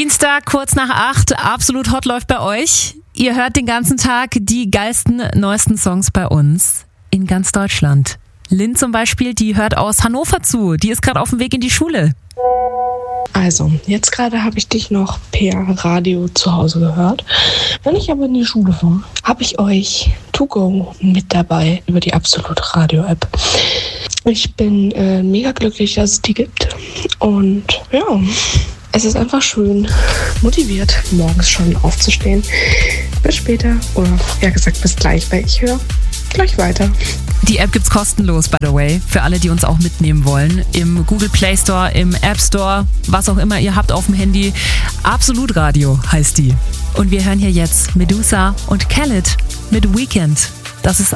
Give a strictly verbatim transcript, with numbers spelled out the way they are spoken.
Dienstag, kurz nach acht, absolut hot läuft bei euch. Ihr hört den ganzen Tag die geilsten, neuesten Songs bei uns in ganz Deutschland. Lynn zum Beispiel, die hört aus Hannover zu. Die ist gerade auf dem Weg in die Schule. Also, jetzt gerade habe ich dich noch per Radio zu Hause gehört. Wenn ich aber in die Schule war, habe ich euch To Go mit dabei über die Absolut Radio App. Ich bin äh, mega glücklich, dass es die gibt. Und ja, es ist einfach schön motiviert, morgens schon aufzustehen. Bis später, oder eher gesagt bis gleich, weil ich höre gleich weiter. Die App gibt's kostenlos, by the way, für alle, die uns auch mitnehmen wollen. Im Google Play Store, im App Store, was auch immer ihr habt auf dem Handy. Absolut Radio heißt die. Und wir hören hier jetzt Medusa und Khaled mit Weekend. Das ist